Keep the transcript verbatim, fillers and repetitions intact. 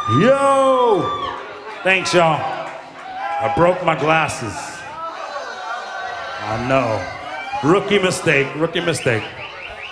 Yo! Thanks, y'all. I broke my glasses. I know. Rookie mistake, rookie mistake.